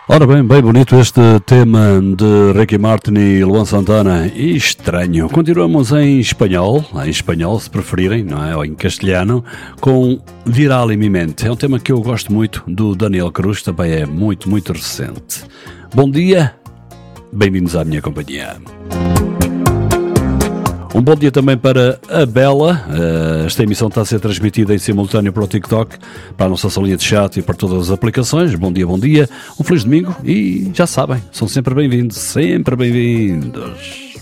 Ora bem, bem bonito este tema de Ricky Martin e Luan Santana. E estranho. Continuamos em espanhol se preferirem, não é? Ou em castelhano, com Viral em Mi Mente. É um tema que eu gosto muito, do Daniel Cruz, também é muito, muito recente. Bom dia, bem-vindos à minha companhia. Um bom dia também para a Bela. Esta emissão está a ser transmitida em simultâneo para o TikTok, para a nossa salinha de chat e para todas as aplicações. Bom dia, bom dia. Um feliz domingo e já sabem, são sempre bem-vindos, sempre bem-vindos.